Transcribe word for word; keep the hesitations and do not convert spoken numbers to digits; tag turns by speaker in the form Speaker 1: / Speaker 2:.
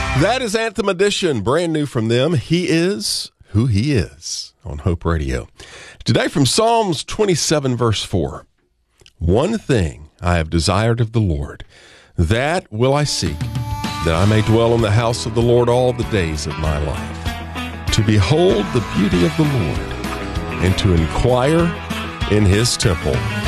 Speaker 1: That is Anthem Edition, brand new from them. He is who he is on Hope Radio. Today from Psalms twenty-seven, verse four. One thing I have desired of the Lord, that will I seek, that I may dwell in the house of the Lord all the days of my life, to behold the beauty of the Lord, and to inquire in his temple.